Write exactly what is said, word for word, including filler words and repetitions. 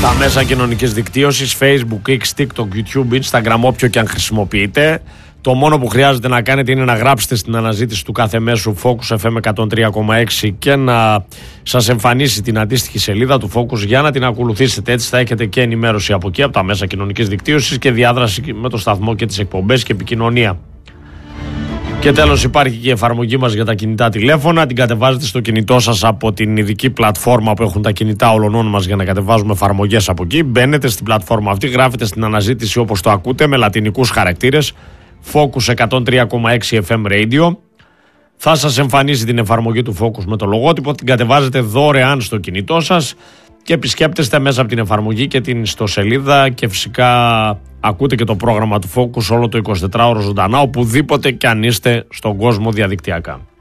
Τα μέσα κοινωνικής δικτύωσης, Facebook, X, TikTok, YouTube, Instagram, όποιο και αν χρησιμοποιείτε. Το μόνο που χρειάζεται να κάνετε είναι να γράψετε στην αναζήτηση του κάθε μέσου Focus εφ εμ εκατόν τρία κόμμα έξι και να σας εμφανίσει την αντίστοιχη σελίδα του Focus για να την ακολουθήσετε. Έτσι θα έχετε και ενημέρωση από εκεί, από τα μέσα κοινωνικής δικτύωσης και διάδραση με το σταθμό και τις εκπομπές και επικοινωνία. Και τέλος υπάρχει και η εφαρμογή μας για τα κινητά τηλέφωνα. Την κατεβάζετε στο κινητό σας από την ειδική πλατφόρμα που έχουν τα κινητά όλων μας για να κατεβάζουμε εφαρμογές από εκεί. Μπαίνετε στην πλατφόρμα αυτή, γράφετε στην αναζήτηση όπως το ακούτε με λατινικούς χαρακτήρες Focus εκατόν τρία κόμμα έξι εφ εμ Radio. Θα σας εμφανίσει την εφαρμογή του Focus με το λογότυπο. Την κατεβάζετε δωρεάν στο κινητό σας και επισκέπτεστε μέσα από την εφαρμογή και την ιστοσελίδα και φυσικά ακούτε και το πρόγραμμα του Focus όλο το εικοσιτετράωρο ζωντανά οπουδήποτε και αν είστε στον κόσμο διαδικτυακά.